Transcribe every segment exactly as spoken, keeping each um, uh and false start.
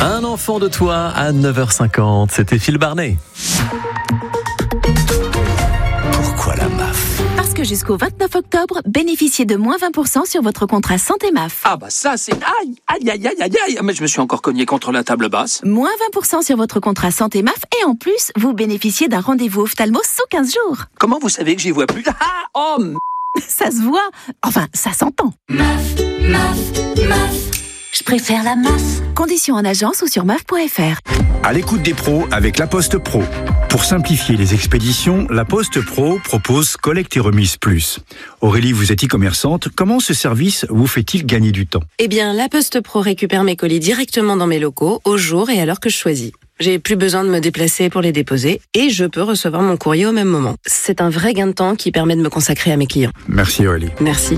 Un enfant de toi à neuf heures cinquante, c'était Phil Barnet. Pourquoi la M A F ? Parce que jusqu'au vingt-neuf octobre, bénéficiez de moins vingt pour cent sur votre contrat santé M A F. Ah bah ça c'est... Aïe, aïe, aïe, aïe, aïe, aïe. Mais je me suis encore cogné contre la table basse. Moins vingt pour cent sur votre contrat santé M A F et en plus, vous bénéficiez d'un rendez-vous ophtalmo sous quinze jours. Comment vous savez que j'y vois plus? Ah, oh m... Ça se voit. Enfin, ça s'entend. M A F, M A F, M A F. Je préfère la M A F. Conditions en agence ou sur M A F point F R. À l'écoute des pros avec La Poste Pro. Pour simplifier les expéditions, La Poste Pro propose Collecte et Remise Plus. Aurélie, vous êtes e-commerçante. Comment ce service vous fait-il gagner du temps ? Eh bien, La Poste Pro récupère mes colis directement dans mes locaux, au jour et à l'heure que je choisis. J'ai plus besoin de me déplacer pour les déposer et je peux recevoir mon courrier au même moment. C'est un vrai gain de temps qui permet de me consacrer à mes clients. Merci Aurélie. Merci.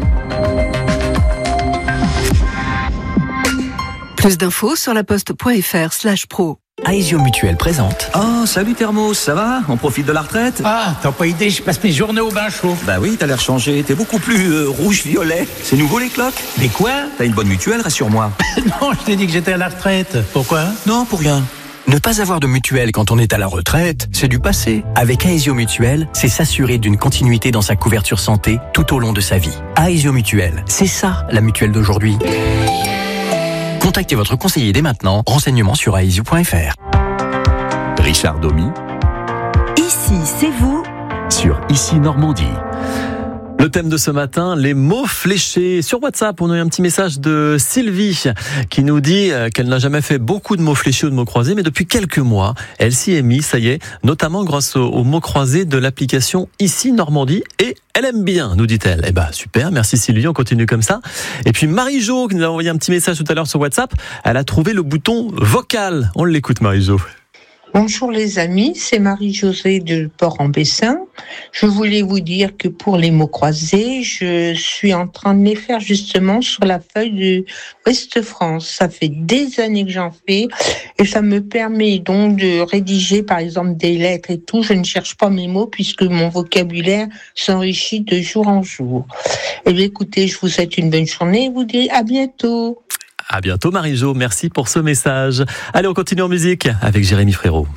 Plus d'infos sur laposte.fr slash pro. Aesio Mutuelle présente. Oh, salut Thermos, ça va ? On profite de la retraite ? Ah, t'as pas idée, je passe mes journées au bain chaud. Bah oui, t'as l'air changé, t'es beaucoup plus euh, rouge-violet. C'est nouveau les cloques ? Mais quoi ? T'as une bonne mutuelle, rassure-moi. Non, je t'ai dit que j'étais à la retraite. Pourquoi ? Non, pour rien. Ne pas avoir de mutuelle quand on est à la retraite, c'est du passé. Avec Aesio Mutuelle, c'est s'assurer d'une continuité dans sa couverture santé tout au long de sa vie. Aesio Mutuelle, c'est ça la mutuelle d'aujourd'hui. Contactez votre conseiller dès maintenant. Renseignements sur aesio point f r. Richard Domy Ici, c'est vous. sur Ici Normandie. Le thème de ce matin, les mots fléchés. Sur WhatsApp, on a eu un petit message de Sylvie qui nous dit qu'elle n'a jamais fait beaucoup de mots fléchés ou de mots croisés, mais depuis quelques mois, elle s'y est mise, ça y est, notamment grâce aux mots croisés de l'application Ici Normandie, et elle aime bien, nous dit-elle. Eh ben super, merci Sylvie, on continue comme ça. Et puis Marie-Jo, qui nous a envoyé un petit message tout à l'heure sur WhatsApp, elle a trouvé le bouton vocal. On l'écoute, Marie-Jo. Bonjour les amis, c'est Marie-Josée de Port-en-Bessin. Je voulais vous dire que pour les mots croisés, je suis en train de les faire justement sur la feuille de Ouest France. Ça fait des années que j'en fais et ça me permet donc de rédiger par exemple des lettres et tout. Je ne cherche pas mes mots puisque mon vocabulaire s'enrichit de jour en jour. Et bien écoutez, je vous souhaite une bonne journée et vous dis à bientôt. À bientôt Marie-Jo, merci pour ce message. Allez, on continue en musique avec Jérémy Frérot.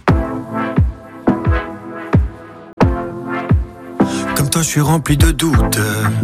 Comme toi, je suis rempli de doutes.